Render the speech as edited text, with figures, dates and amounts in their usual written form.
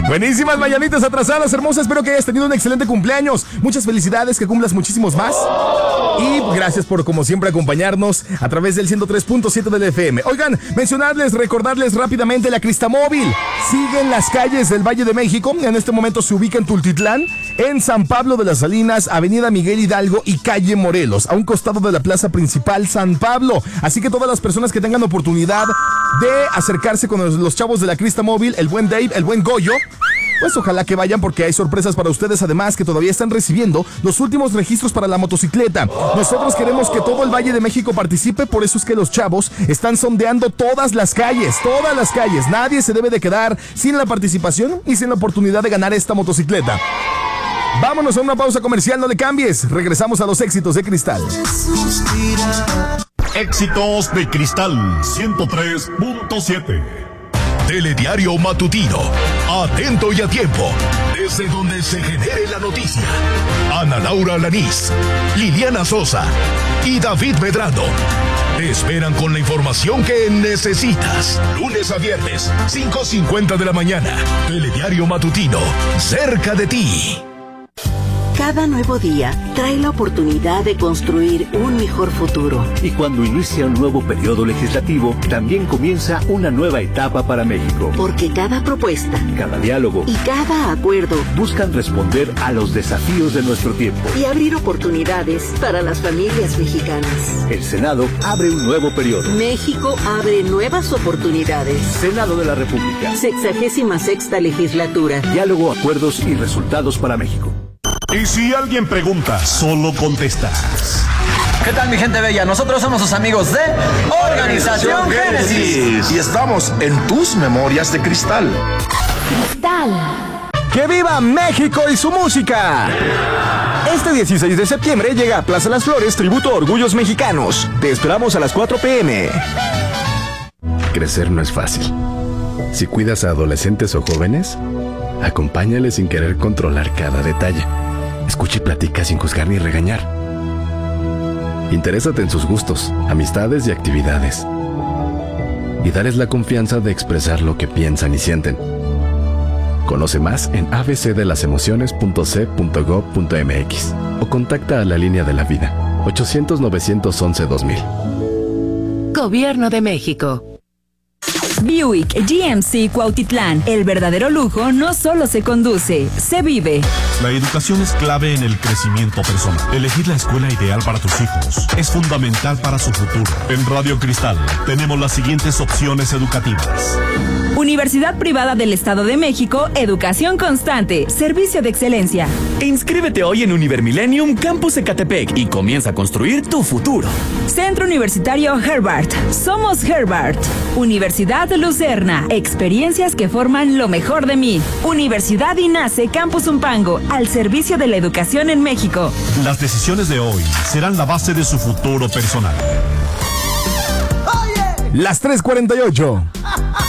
Buenísimas mañanitas atrasadas, hermosas. Espero que hayas tenido un excelente cumpleaños. Muchas felicidades, que cumplas muchísimos más. Y gracias por, como siempre, acompañarnos a través del 103.7 del FM. Oigan, recordarles rápidamente la Cristamóvil. Sigue en las calles del Valle de México. En este momento se ubica en Tultitlán, en San Pablo de las Salinas, Avenida Miguel Hidalgo y Calle Morelos, a un costado de la plaza principal San Pablo. Así que todas las personas que tengan oportunidad de acercarse con los chavos de la Cristamóvil, el buen Dave, el buen Goyo, pues ojalá que vayan, porque hay sorpresas para ustedes, además que todavía están recibiendo los últimos registros para la motocicleta. Nosotros queremos que todo el Valle de México participe, por eso es que los chavos están sondeando todas las calles. Nadie se debe de quedar sin la participación y sin la oportunidad de ganar esta motocicleta. Vámonos a una pausa comercial, no le cambies. Regresamos a los éxitos de Cristal. Éxitos de Cristal 103.7. Telediario matutino, atento y a tiempo, desde donde se genere la noticia. Ana Laura Alanís, Liliana Sosa y David Medrano te esperan con la información que necesitas. Lunes a viernes, 5:50 de la mañana. Telediario matutino, cerca de ti. Cada nuevo día trae la oportunidad de construir un mejor futuro. Y cuando inicia un nuevo periodo legislativo, también comienza una nueva etapa para México. Porque cada propuesta, cada diálogo y cada acuerdo buscan responder a los desafíos de nuestro tiempo y abrir oportunidades para las familias mexicanas. El Senado abre un nuevo periodo. México abre nuevas oportunidades. Senado de la República. 66ª legislatura. Diálogo, acuerdos y resultados para México. Y si alguien pregunta, solo contestas. ¿Qué tal, mi gente bella? Nosotros somos sus amigos de Organización Génesis. Y estamos en tus memorias de cristal. Cristal. ¡Que viva México y su música! Este 16 de septiembre llega a Plaza Las Flores Tributo a Orgullos Mexicanos. Te esperamos a las 4 p.m. Crecer no es fácil. Si cuidas a adolescentes o jóvenes, acompáñales sin querer controlar cada detalle. Escucha y platica sin juzgar ni regañar. Interésate en sus gustos, amistades y actividades. Y dales la confianza de expresar lo que piensan y sienten. Conoce más en abcdelasemociones.c.gov.mx o contacta a la línea de la vida 800-911-2000. Gobierno de México. Buick GMC Cuautitlán. El verdadero lujo no solo se conduce, se vive. La educación es clave en el crecimiento personal. Elegir la escuela ideal para tus hijos es fundamental para su futuro. En Radio Cristal tenemos las siguientes opciones educativas. Universidad Privada del Estado de México, educación constante, servicio de excelencia. Inscríbete hoy en Univermillennium Campus Ecatepec y comienza a construir tu futuro. Centro Universitario Herbart. Somos Herbart. Universidad Lucerna. Experiencias que forman lo mejor de mí. Universidad INACE Campus Umpango, al servicio de la educación en México. Las decisiones de hoy serán la base de su futuro personal. Las 3:48.